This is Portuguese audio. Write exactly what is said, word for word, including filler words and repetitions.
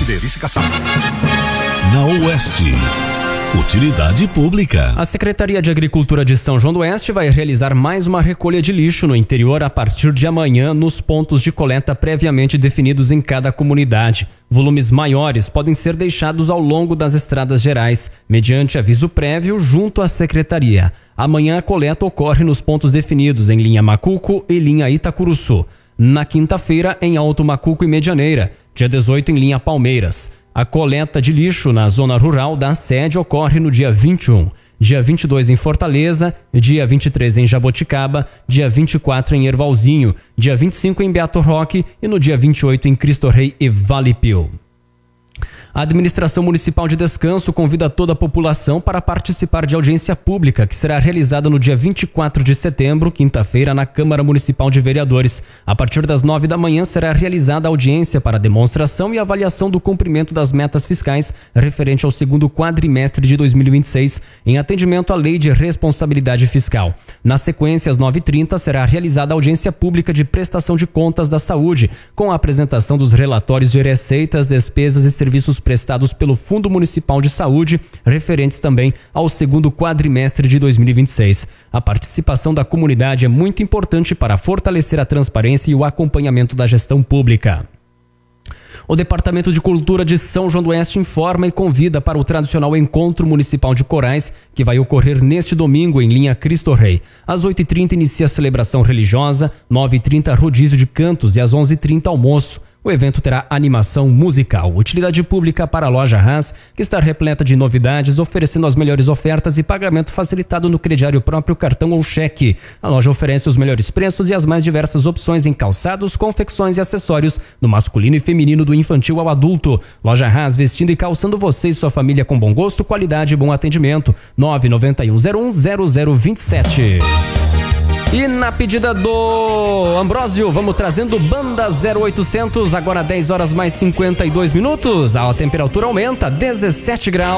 Licitação. Na Oeste, utilidade pública. A Secretaria de Agricultura de São João do Oeste vai realizar mais uma recolha de lixo no interior a partir de amanhã nos pontos de coleta previamente definidos em cada comunidade. Volumes maiores podem ser deixados ao longo das estradas gerais, mediante aviso prévio junto à Secretaria. Amanhã a coleta ocorre nos pontos definidos em linha Macuco e linha Itacuruçu. Na quinta-feira, em Alto Macuco e Medianeira. Dia dezoito, em linha Palmeiras. A coleta de lixo na zona rural da sede ocorre no dia vinte e um. Dia vinte e dois em Fortaleza, dia vinte e três em Jaboticaba, dia vinte e quatro em Ervalzinho, dia vinte e cinco em Beato Roque e no dia vinte e oito em Cristo Rei e Vale Pio. A Administração Municipal de Descanso convida toda a população para participar de audiência pública que será realizada no dia vinte e quatro de setembro, quinta-feira, na Câmara Municipal de Vereadores. A partir das nove da manhã será realizada a audiência para demonstração e avaliação do cumprimento das metas fiscais referente ao segundo quadrimestre de dois mil e vinte e seis, em atendimento à Lei de Responsabilidade Fiscal. Na sequência, às nove e trinta, será realizada a audiência pública de prestação de contas da saúde, com a apresentação dos relatórios de receitas, despesas e serviços prestados pelo Fundo Municipal de Saúde, referentes também ao segundo quadrimestre de dois mil e vinte e seis. A participação da comunidade é muito importante para fortalecer a transparência e o acompanhamento da gestão pública. O Departamento de Cultura de São João do Oeste informa e convida para o tradicional Encontro Municipal de Corais, que vai ocorrer neste domingo em linha Cristo Rei. Às oito e trinta inicia a celebração religiosa, nove e trinta rodízio de cantos e às onze e trinta almoço. O evento terá animação musical. Utilidade pública para a loja Haas, que está repleta de novidades, oferecendo as melhores ofertas e pagamento facilitado no crediário próprio, cartão ou cheque. A loja oferece os melhores preços e as mais diversas opções em calçados, confecções e acessórios, do masculino e feminino, do infantil ao adulto. Loja Haas, vestindo e calçando você e sua família com bom gosto, qualidade e bom atendimento. nove nove um zero um zero zero dois sete. E na pedida do Ambrósio, vamos trazendo Banda zero oitocentos, agora dez horas mais cinquenta e dois minutos. A temperatura aumenta, dezessete graus.